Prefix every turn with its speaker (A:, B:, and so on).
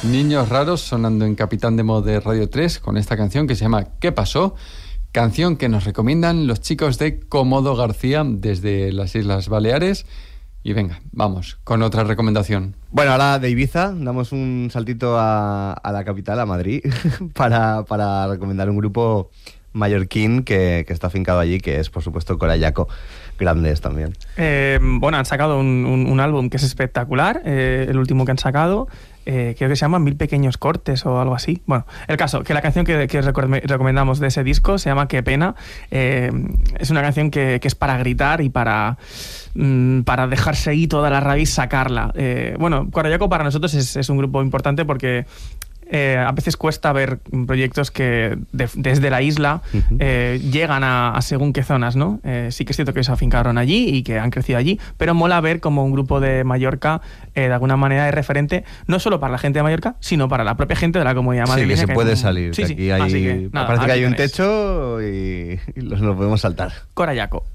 A: Niños Raros sonando en Capitán Demo de Radio 3 con esta canción que se llama ¿Qué pasó? Canción que nos recomiendan los chicos de Comodo García desde las Islas Baleares. Y venga, vamos con otra recomendación.
B: Bueno, ahora de Ibiza damos un saltito a la capital, a Madrid, para recomendar un grupo mallorquín que está afincado allí, que es, por supuesto, Corayaco. Grandes también.
C: Bueno, han sacado un álbum que es espectacular, el último que han sacado, creo que se llama 1000 pequeños cortes o algo así. Bueno, el caso, que la canción que recomendamos de ese disco se llama Qué pena. Es una canción que es para gritar y para dejarse ahí toda la rabia y sacarla. Bueno, Corayaco para nosotros es un grupo importante porque a veces cuesta ver proyectos que desde la isla llegan a según qué zonas, ¿no? Sí que es cierto que se afincaron allí y que han crecido allí, pero mola ver como un grupo de Mallorca de alguna manera es referente no solo para la gente de Mallorca, sino para la propia gente de la comunidad madrileña.
B: Sí, que se puede salir.
C: Sí,
B: aquí hay,
C: así que, nada,
B: parece que hay un
C: tenéis
B: techo y nos lo podemos saltar.
C: Corayaco.